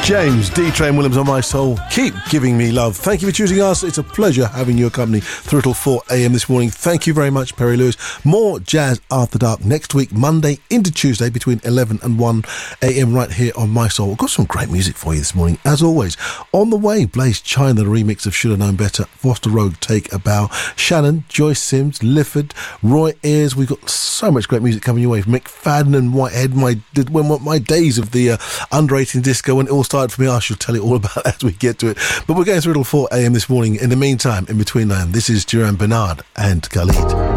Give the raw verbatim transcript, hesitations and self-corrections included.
James, D-Train Williams on My Soul. Keep giving me love. Thank you for choosing us. It's a pleasure having your company through till four a.m. this morning. Thank you very much, Perry Lewis. More Jazz After Dark next week, Monday into Tuesday between eleven and one a.m. right here on My Soul. We've got some great music for you this morning, as always. On the way, Blaze China, the remix of Should Have Known Better, Foster Road, Take a Bow, Shannon, Joyce Sims, Lifford, Roy Ayers. We've got so much great music coming your way from McFadden and Whitehead. My, when, my days of the uh, under eighteen disco when it all started for me, I shall tell you all about it as we get to it. But we're going through till four a.m. this morning. In the meantime, in between time, this is Duran Bernard and Khalid.